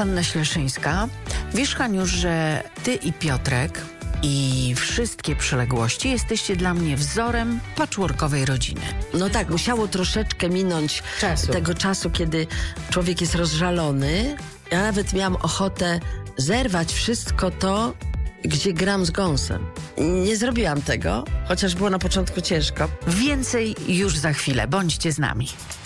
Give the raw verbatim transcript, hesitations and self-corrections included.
Hanna Śleszyńska. Wiesz, Haniu, że ty i Piotrek i wszystkie przyległości jesteście dla mnie wzorem patchworkowej rodziny. No tak, musiało troszeczkę minąć Czasu. tego czasu, kiedy człowiek jest rozżalony. Ja nawet miałam ochotę zerwać wszystko to, gdzie gram z Gąsem. Nie zrobiłam tego, chociaż było na początku ciężko. Więcej już za chwilę. Bądźcie z nami.